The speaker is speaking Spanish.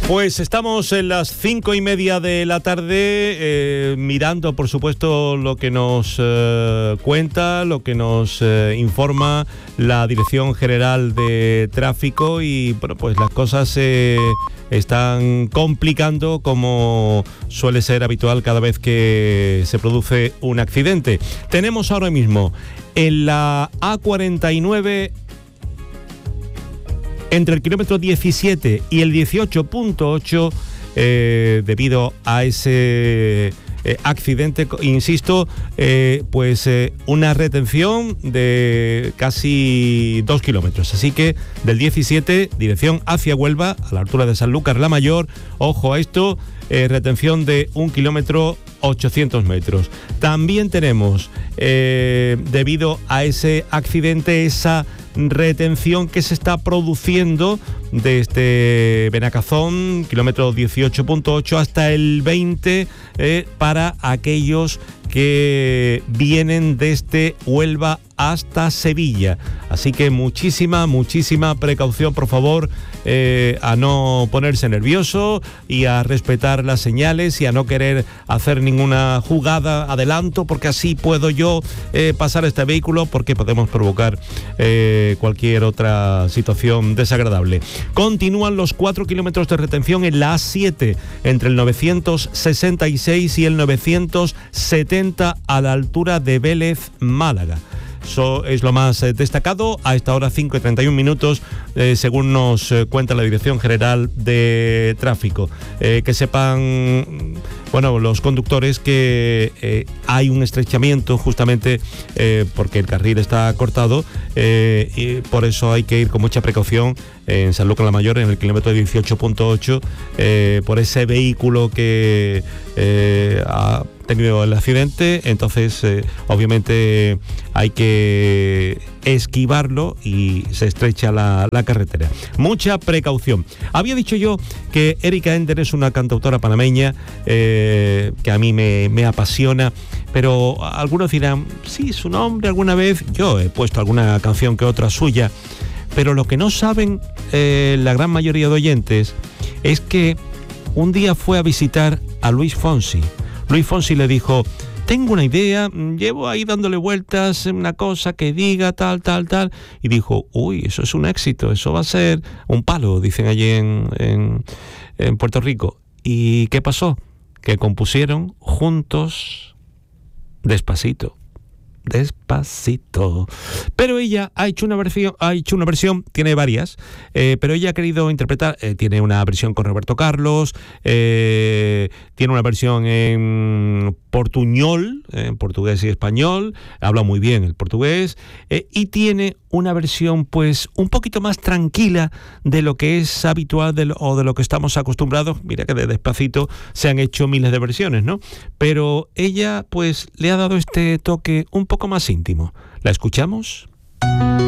Pues estamos en las 5:30 de la tarde, mirando, por supuesto, lo que nos cuenta, lo que nos informa la Dirección General de Tráfico, y bueno, pues las cosas se están complicando, como suele ser habitual cada vez que se produce un accidente. Tenemos ahora mismo en la A49, entre el kilómetro 17 y el 18.8, debido a ese accidente, insisto, una retención de casi 2 kilómetros. Así que del 17, dirección hacia Huelva, a la altura de Sanlúcar la Mayor, ojo a esto, retención de 1 kilómetro 800 metros. También tenemos, debido a ese accidente, esa retención que se está produciendo desde Benacazón, kilómetro 18.8, hasta el 20, para aquellos que vienen desde Huelva hasta Sevilla. Así que muchísima precaución, por favor, a no ponerse nervioso y a respetar las señales y a no querer hacer ninguna jugada adelanto, porque así puedo yo pasar este vehículo, porque podemos provocar cualquier otra situación desagradable. Continúan los 4 kilómetros de retención en la A7, entre el 966 y el 970, a la altura de Vélez, Málaga. Eso es lo más destacado a esta hora, 5:31, según nos cuenta la Dirección General de Tráfico. Que sepan, bueno, los conductores, que hay un estrechamiento justamente porque el carril está cortado, y por eso hay que ir con mucha precaución en Sanlúcar la Mayor, en el kilómetro 18.8, por ese vehículo que ha tenido el accidente. Entonces obviamente hay que esquivarlo y se estrecha la carretera. Mucha precaución. Había dicho yo que Erika Ender es una cantautora panameña que a mí me apasiona, pero algunos dirán, sí, su nombre alguna vez, yo he puesto alguna canción que otra suya, pero lo que no saben la gran mayoría de oyentes es que un día fue a visitar a Luis Fonsi. Luis Fonsi le dijo, tengo una idea, llevo ahí dándole vueltas, una cosa que diga tal, y dijo, uy, eso es un éxito, eso va a ser un palo, dicen allí en Puerto Rico. ¿Y qué pasó? Que compusieron juntos Despacito. Pero ella ha hecho una versión, tiene varias, pero ella ha querido interpretar, tiene una versión con Roberto Carlos, tiene una versión en portuñol, en portugués y español, habla muy bien el portugués, y tiene una versión pues un poquito más tranquila de lo que es habitual o de lo que estamos acostumbrados. Mira que de Despacito se han hecho miles de versiones, ¿no? Pero ella pues le ha dado este toque un poco más íntimo. ¿La escuchamos?